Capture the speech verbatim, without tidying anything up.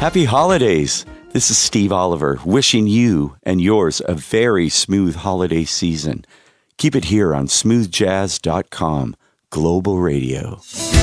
Happy holidays! This is Steve Oliver, wishing you and yours a very smooth holiday season. Keep it here on smooth jazz dot com, Global Radio.